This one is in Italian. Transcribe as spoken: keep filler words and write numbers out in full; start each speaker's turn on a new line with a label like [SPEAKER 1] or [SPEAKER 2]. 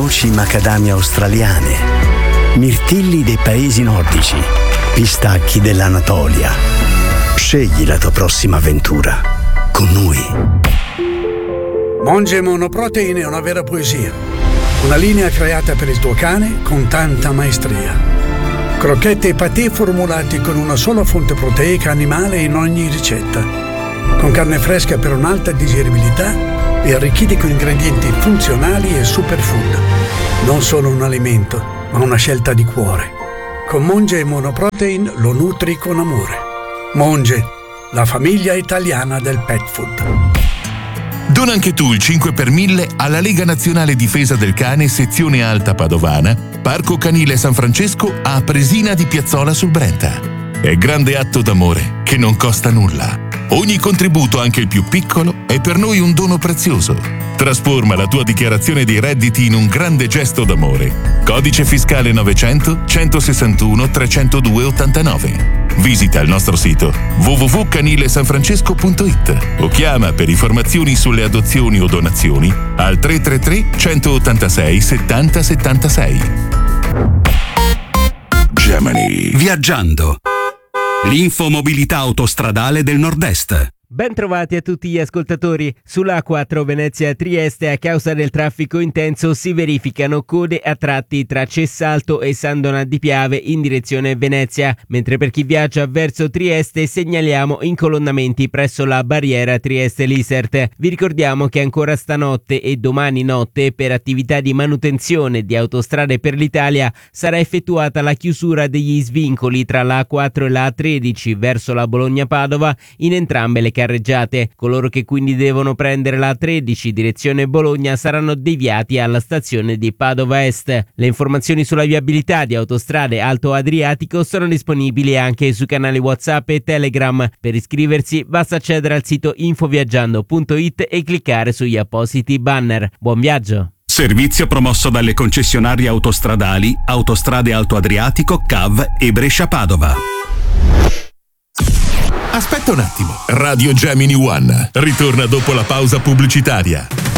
[SPEAKER 1] noci macadamia australiane, mirtilli dei paesi nordici, pistacchi dell'Anatolia. Scegli la tua prossima avventura con noi.
[SPEAKER 2] Monge Monoprotein è una vera poesia. Una linea creata per il tuo cane con tanta maestria. Crocchette e patè formulati con una sola fonte proteica animale in ogni ricetta. Con carne fresca per un'alta digeribilità e arricchiti con ingredienti funzionali e superfood. Non solo un alimento, ma una scelta di cuore. Con Monge Monoprotein lo nutri con amore. Monge, la famiglia italiana del pet food.
[SPEAKER 3] Dona anche tu il cinque per mille alla Lega Nazionale Difesa del Cane sezione Alta Padovana, Parco Canile San Francesco a Presina di Piazzola sul Brenta. È grande atto d'amore che non costa nulla. Ogni contributo, anche il più piccolo, è per noi un dono prezioso. Trasforma la tua dichiarazione dei redditi in un grande gesto d'amore. Codice fiscale novecento centosessantuno trecentodue ottantanove. Visita il nostro sito w w w punto canile san francesco punto i t o chiama per informazioni sulle adozioni o donazioni al tre tre tre centottantasei settanta settantasei.
[SPEAKER 4] Gemini. Viaggiando. L'infomobilità autostradale del Nord-Est.
[SPEAKER 5] Ben trovati a tutti gli ascoltatori. Sulla A quattro Venezia-Trieste a causa del traffico intenso si verificano code a tratti tra Cessalto e San Donà di Piave in direzione Venezia, mentre per chi viaggia verso Trieste segnaliamo incolonnamenti presso la barriera Trieste-Lisert. Vi ricordiamo che ancora stanotte e domani notte per attività di manutenzione di Autostrade per l'Italia sarà effettuata la chiusura degli svincoli tra la A quattro e la A tredici verso la Bologna-Padova in entrambe le carreggiate. Coloro che quindi devono prendere la A tredici direzione Bologna saranno deviati alla stazione di Padova Est. Le informazioni sulla viabilità di Autostrade Alto Adriatico sono disponibili anche sui canali WhatsApp e Telegram. Per iscriversi basta accedere al sito infoviaggiando punto i t e cliccare sugli appositi banner. Buon viaggio!
[SPEAKER 4] Servizio promosso dalle concessionarie autostradali Autostrade Alto Adriatico, C A V e Brescia-Padova.
[SPEAKER 3] Aspetta un attimo. Radio Gemini One ritorna dopo la pausa pubblicitaria.